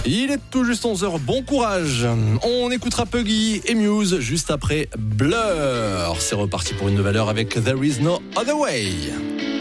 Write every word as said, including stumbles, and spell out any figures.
Il est tout juste onze heures, bon courage. On écoutera Puggy et Muse juste après Blur. C'est reparti pour une nouvelle heure avec There Is No Other Way.